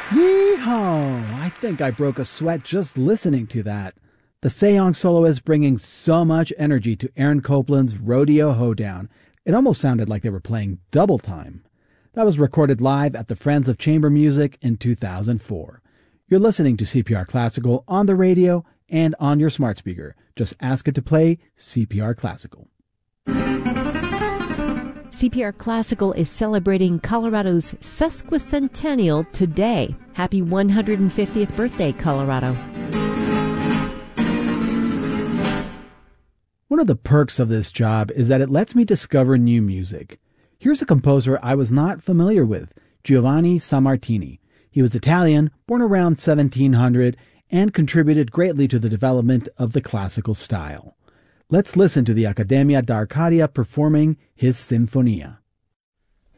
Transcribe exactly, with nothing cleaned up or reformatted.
Yeehaw! I think I broke a sweat just listening to that. The Sejong soloists bringing so much energy to Aaron Copland's Rodeo Hoedown. It almost sounded like they were playing double time. That was recorded live at the Friends of Chamber Music in two thousand four. You're listening to C P R Classical on the radio and on your smart speaker. Just ask it to play C P R Classical. C P R Classical is celebrating Colorado's sesquicentennial today. Happy one hundred fiftieth birthday, Colorado. One of the perks of this job is that it lets me discover new music. Here's a composer I was not familiar with, Giovanni Sammartini. He was Italian, born around seventeen hundred, and contributed greatly to the development of the classical style. Let's listen to the Accademia d'Arcadia performing his Sinfonia.